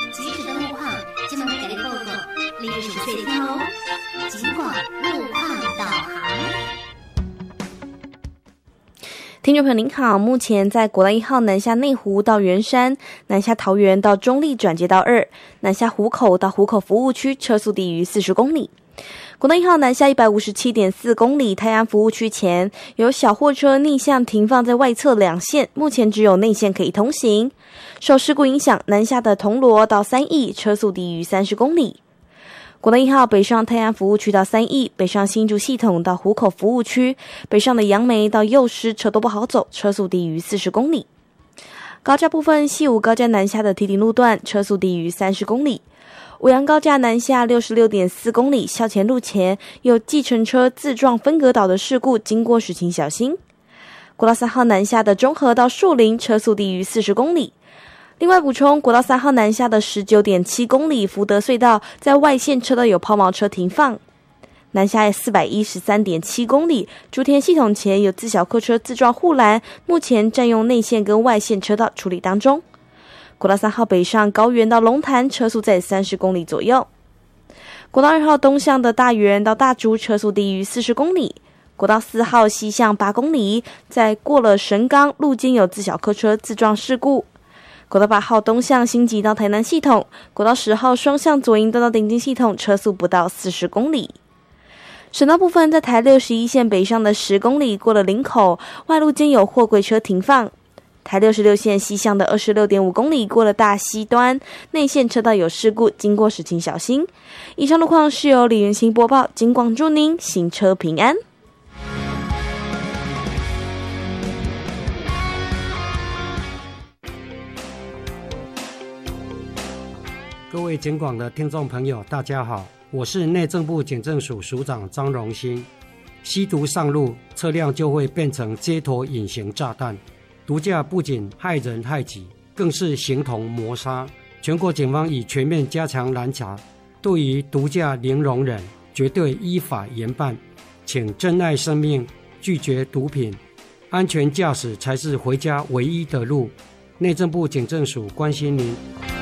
即时的路况，今晚会给你报告，你要详细听哦。警广路况导航。 听众朋友您好，目前在国道1号南下内湖到圆山，南下桃园到中立转接道2，南下湖口到湖口服务区车速低于40公里。国道1号南下 157.4 公里，泰安服务区前有小货车逆向停放在外侧两线，目前只有内线可以通行。受事故影响，南下的铜锣到三义车速低于30公里。国道1号北上泰安服务区到三义，北上新竹系统到湖口服务区，北上的杨梅到幼师车都不好走，车速低于40公里。高架部分，西武高架南下的堤顶路段车速低于30公里。五杨高架南下 66.4 公里，校前路前有计程车自撞分隔岛的事故，经过时请小心。国道3号南下的中和到树林车速低于40公里。另外补充，国道3号南下的 19.7 公里福德隧道在外线车道有抛锚车停放。南下 413.7 公里竹田系统前有自小客车自撞护栏，目前占用内线跟外线车道处理当中。国道3号北上高原到龙潭车速在30公里左右。国道2号东向的大园到大竹车速低于40公里。国道4号西向8公里，在过了神冈路间有自小客车自撞事故。国道8号东向新集到台南系统，国道10号双向左营到顶金系统车速不到40公里。省道部分，在台61线北上的10公里过了林口，外路间有货柜车停放。台66线西向的 26.5 公里过了大溪端，内线车道有事故，经过时请小心。以上路况是由李元清播报，警广祝您行车平安。 各位警广的听众朋友大家好，我是内政部警政署署长张荣兴。吸毒上路，车辆就会变成街头隐形炸弹。毒驾不仅害人害己，更是形同谋杀。全国警方已全面加强拦查，对于毒驾零容忍，绝对依法严办。请珍爱生命，拒绝毒品，安全驾驶才是回家唯一的路。内政部警政署关心您。